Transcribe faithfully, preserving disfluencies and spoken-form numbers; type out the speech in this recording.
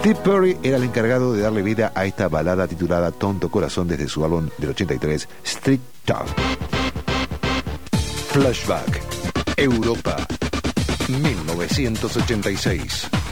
Steve Perry era el encargado de darle vida a esta balada titulada Tonto Corazón desde su álbum del ochenta y tres, Street Talk. Flashback, Europa, mil novecientos ochenta y seis.